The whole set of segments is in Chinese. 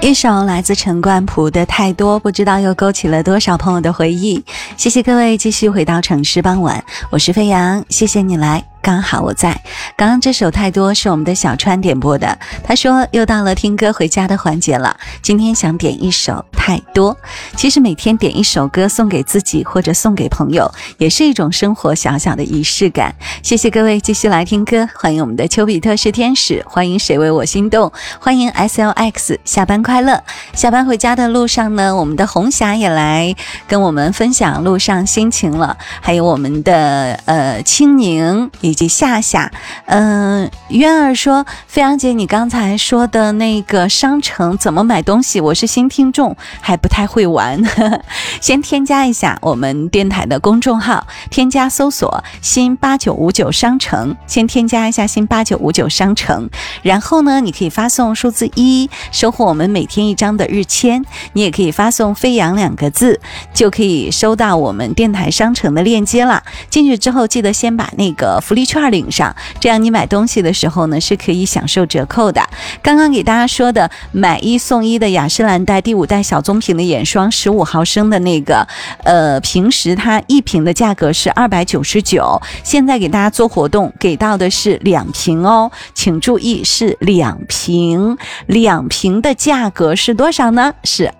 一首来自陈冠甫的《太多》，不知道又勾起了多少朋友的回忆。谢谢各位继续回到城市傍晚，我是飞扬，谢谢你来，刚好我在。刚刚这首《太多》是我们的小川点播的，他说又到了听歌回家的环节了，今天想点一首《太多》。其实每天点一首歌送给自己或者送给朋友，也是一种生活小小的仪式感。谢谢各位继续来听歌，欢迎我们的丘比特是天使，欢迎谁为我心动，欢迎 SLX 下班快乐。下班回家的路上呢，我们的红霞也来跟我们分享路上心情了，还有我们的青宁以及夏夏。渊儿说，飞扬姐你刚才说的那个商城怎么买东西，我是新听众还不太会玩先添加一下我们电台的公众号，添加搜索新8959商城，先添加一下新8959商城，然后呢你可以发送数字1，收获我们每天一张的日签，你也可以发送飞扬2个字，就可以收到我们电台商城的链接了。进去之后记得先把那个福利券领上，这样你买东西的时候呢是可以享受折扣的。刚刚给大家说的买1送1的雅诗兰黛第5代小棕瓶的眼霜15毫升的那个平时它一瓶的价格是299，现在给大家做活动给到的是2瓶哦，请注意是2瓶，2瓶的价格是多少呢？是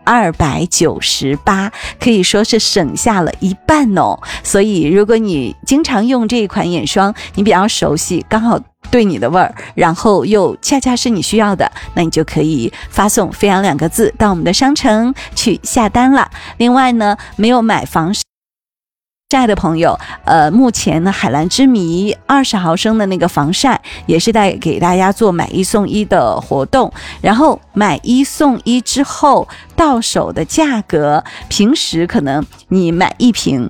298，可以说是省下了一半哦。所以如果你经常用这一款眼霜，你比较熟悉，刚好对你的味儿，然后又恰恰是你需要的，那你就可以发送飞扬2个字到我们的商城去下单了。另外呢，没有买防晒的朋友，目前呢海蓝之谜20毫升的那个防晒也是在给大家做买1送1的活动，然后买1送1之后到手的价格，平时可能你买1瓶